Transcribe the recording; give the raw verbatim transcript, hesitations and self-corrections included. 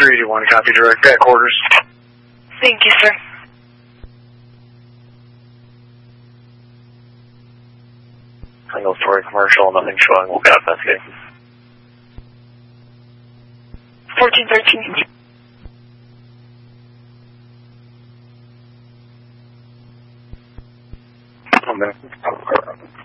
three eighty-one, copy direct back orders. Thank you, sir. Single story commercial, nothing showing, we'll get investigation. fourteen thirteen. One minute.